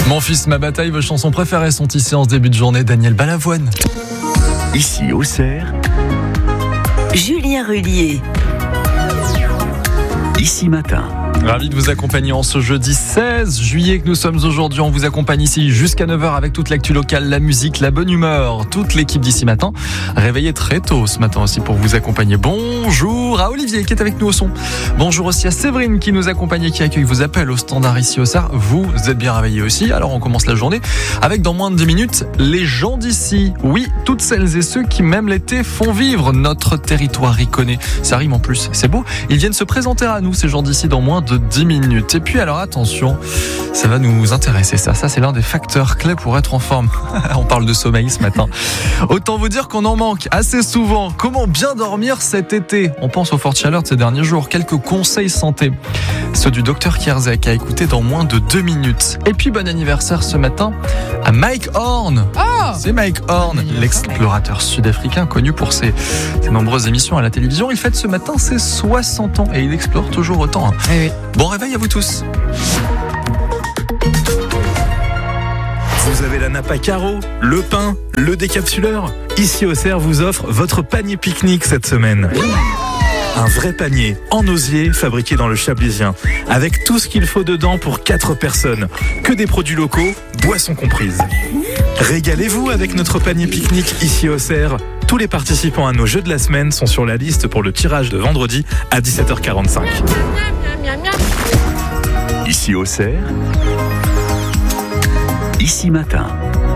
Mon fils, ma bataille, vos chansons préférées sont ici en ce début de journée. Daniel Balavoine. Ici Auxerre, Julien Rullier. Ici Matin. Ravi de vous accompagner en ce jeudi 16 juillet que nous sommes aujourd'hui. On vous accompagne ici jusqu'à 9h avec toute l'actu locale, la musique, la bonne humeur. Toute l'équipe d'Ici Matin, réveillée très tôt ce matin aussi pour vous accompagner. Bonjour à Olivier qui est avec nous au son. Bonjour aussi à Séverine qui nous accompagne et qui accueille vos appels au standard ici au Auxerre. Vous êtes bien réveillés aussi. Alors on commence la journée avec dans moins de 10 minutes les gens d'ici. Oui, toutes celles et ceux qui même l'été font vivre notre territoire y connaît. Ça rime en plus, c'est beau. Ils viennent se présenter à nous ces gens d'ici dans moins de 10 minutes. Et puis alors attention, ça va nous intéresser ça c'est l'un des facteurs clés pour être en forme. On parle de sommeil ce matin. Autant vous dire qu'on en manque assez souvent. Comment bien dormir cet été? On pense aux fortes chaleurs de ces derniers jours. Quelques conseils santé, ceux du docteur Kierzek à écouter dans moins de 2 minutes. Et puis bon anniversaire ce matin à Mike Horn. C'est Mike Horn, l'explorateur sud-africain connu pour ses nombreuses émissions à la télévision. Il fête ce matin ses 60 ans et il explore toujours autant. Oui. Bon réveil à vous tous. Vous avez la nappe à carreaux, le pain, le décapsuleur. Ici Auxerre vous offre votre panier pique-nique cette semaine. Un vrai panier en osier fabriqué dans le Chablisien, avec tout ce qu'il faut dedans pour 4 personnes. Que des produits locaux, boissons comprises. Régalez-vous avec notre panier pique-nique ici au Auxerre. Tous les participants à nos jeux de la semaine sont sur la liste pour le tirage de vendredi à 17h45. Ici Auxerre, Ici Matin.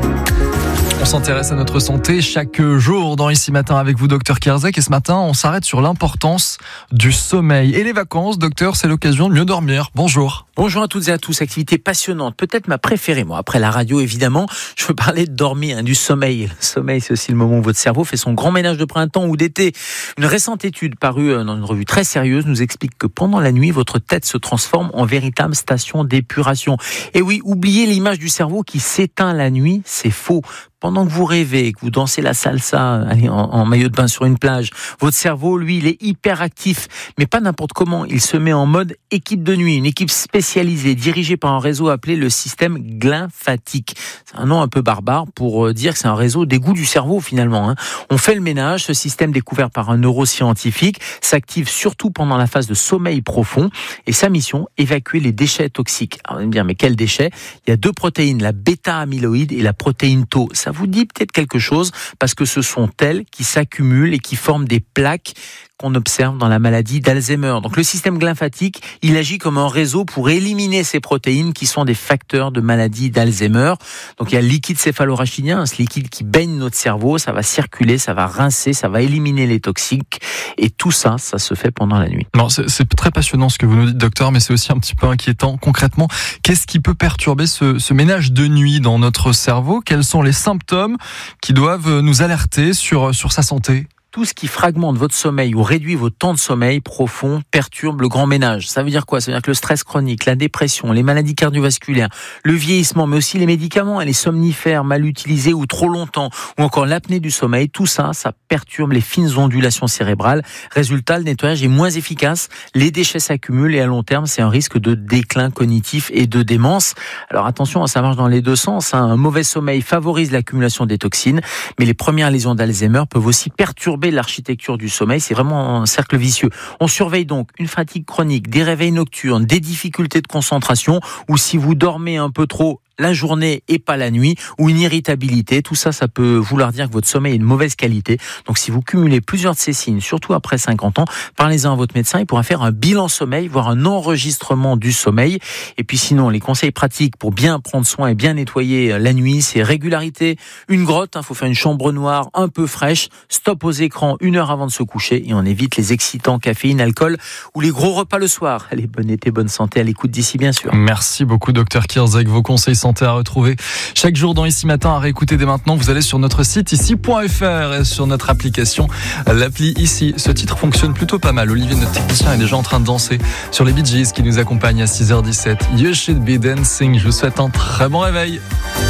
On s'intéresse à notre santé chaque jour dans Ici Matin avec vous, docteur Kierzek. Et ce matin, on s'arrête sur l'importance du sommeil. Et les vacances, docteur, c'est l'occasion de mieux dormir. Bonjour. Bonjour à toutes et à tous. Activité passionnante, peut-être ma préférée, moi. Après la radio, évidemment, je veux parler de dormir, du sommeil. Le sommeil, c'est aussi le moment où votre cerveau fait son grand ménage de printemps ou d'été. Une récente étude parue dans une revue très sérieuse nous explique que pendant la nuit, votre tête se transforme en véritable station d'épuration. Et oui, oubliez l'image du cerveau qui s'éteint la nuit, c'est faux. Pendant que vous rêvez, que vous dansez la salsa en maillot de bain sur une plage, votre cerveau, lui, il est hyper actif, mais pas n'importe comment. Il se met en mode équipe de nuit, une équipe spécialisée, dirigée par un réseau appelé le système glymphatique. C'est un nom un peu barbare pour dire que c'est un réseau d'égout du cerveau, finalement. On fait le ménage. Ce système découvert par un neuroscientifique s'active surtout pendant la phase de sommeil profond et sa mission, évacuer les déchets toxiques. Alors, vous allez me dire, mais quels déchets? Il y a 2 protéines, la bêta-amyloïde et la protéine Tau. Ça vous dit peut-être quelque chose parce que ce sont elles qui s'accumulent et qui forment des plaques qu'on observe dans la maladie d'Alzheimer. Donc le système glymphatique, il agit comme un réseau pour éliminer ces protéines qui sont des facteurs de maladie d'Alzheimer. Donc il y a le liquide céphalorachidien, ce liquide qui baigne notre cerveau, ça va circuler, ça va rincer, ça va éliminer les toxiques et tout ça, ça se fait pendant la nuit. Non, c'est très passionnant ce que vous nous dites, docteur, mais c'est aussi un petit peu inquiétant. Concrètement, qu'est-ce qui peut perturber ce ménage de nuit dans notre cerveau? Quels sont les symptômes qui doivent nous alerter sur sa santé? Tout ce qui fragmente votre sommeil ou réduit votre temps de sommeil profond perturbe le grand ménage. Ça veut dire quoi? Ça veut dire que le stress chronique, la dépression, les maladies cardiovasculaires, le vieillissement, mais aussi les médicaments, les somnifères mal utilisés ou trop longtemps, ou encore l'apnée du sommeil, tout ça, ça perturbe les fines ondulations cérébrales. Résultat, le nettoyage est moins efficace, les déchets s'accumulent et à long terme, c'est un risque de déclin cognitif et de démence. Alors attention, ça marche dans les 2 sens. Un mauvais sommeil favorise l'accumulation des toxines, mais les premières lésions d'Alzheimer peuvent aussi perturber l'architecture du sommeil. C'est vraiment un cercle vicieux. On surveille donc une fatigue chronique, des réveils nocturnes, des difficultés de concentration, ou si vous dormez un peu trop la journée et pas la nuit, ou une irritabilité. Tout ça, ça peut vouloir dire que votre sommeil est de mauvaise qualité. Donc si vous cumulez plusieurs de ces signes, surtout après 50 ans, parlez-en à votre médecin. Il pourra faire un bilan sommeil, voire un enregistrement du sommeil. Et puis sinon, les conseils pratiques pour bien prendre soin et bien nettoyer la nuit, c'est régularité. Une grotte, faut faire une chambre noire un peu fraîche. Stop aux écrans 1 heure avant de se coucher. Et on évite les excitants, caféine, alcool ou les gros repas le soir. Allez, bon été, bonne santé à l'écoute d'ici, bien sûr. Merci beaucoup, docteur Kierzek. Vos conseils santé à retrouver chaque jour dans Ici Matin, à réécouter dès maintenant. Vous allez sur notre site ici.fr et sur notre application, l'appli Ici. Ce titre fonctionne plutôt pas mal. Olivier, notre technicien, est déjà en train de danser sur les Bee Gees qui nous accompagnent à 6h17. You should be dancing. Je vous souhaite un très bon réveil.